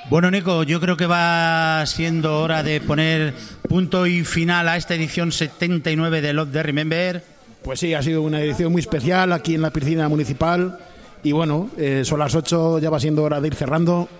Bueno, Nico, yo creo que va siendo hora de poner punto y final a esta edición 79 de Love the Remember. Pues sí, ha sido una edición muy especial aquí en la piscina municipal. Y bueno, son las 8, ya va siendo hora de ir cerrando.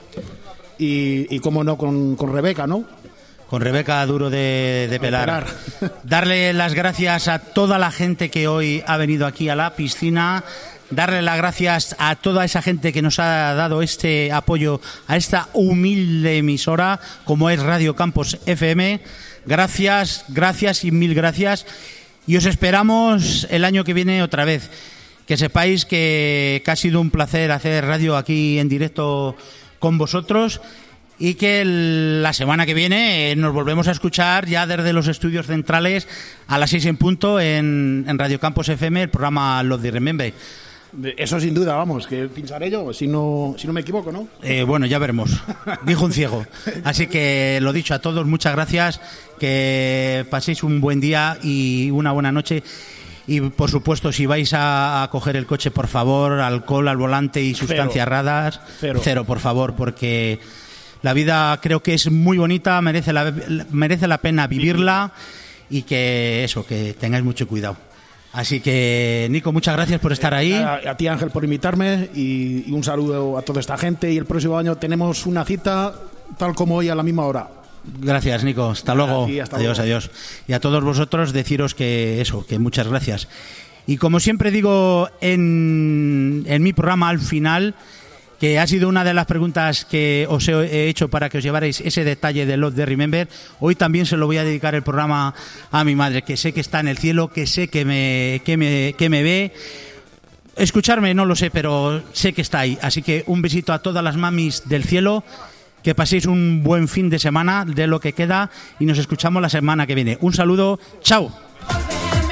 Y cómo no, con Rebeca, ¿no? Con Rebeca duro de pelar. Darle las gracias a toda la gente que hoy ha venido aquí a la piscina. Darle las gracias a toda esa gente que nos ha dado este apoyo a esta humilde emisora como es Radio Campos FM. Gracias, gracias y mil gracias. Y os esperamos el año que viene otra vez. Que sepáis que ha sido un placer hacer radio aquí en directo con vosotros y que la semana que viene nos volvemos a escuchar ya desde los estudios centrales a las 6 en punto en Radio Campos FM, el programa Love the Remember. Eso sin duda, vamos, que pincharé yo, si no me equivoco, ¿no? Bueno, ya veremos, dijo un ciego. Así que lo dicho, a todos, muchas gracias, que paséis un buen día y una buena noche. Y por supuesto, si vais a coger el coche, por favor, alcohol al volante y sustancias raras, cero, por favor, porque la vida creo que es muy bonita, merece la pena vivirla y que tengáis mucho cuidado. Así que, Nico, muchas gracias por estar ahí. A ti, Ángel, por invitarme y un saludo a toda esta gente. Y el próximo año tenemos una cita tal como hoy a la misma hora. Gracias, Nico. Hasta luego. Hasta luego. Adiós. Y a todos vosotros deciros que muchas gracias. Y como siempre digo en mi programa al final, que ha sido una de las preguntas que os he hecho para que os llevarais ese detalle de Love the Remember. Hoy también se lo voy a dedicar el programa a mi madre, que sé que está en el cielo, que sé que me ve. Escucharme no lo sé, pero sé que está ahí. Así que un besito a todas las mamis del cielo, que paséis un buen fin de semana de lo que queda y nos escuchamos la semana que viene. Un saludo, chao.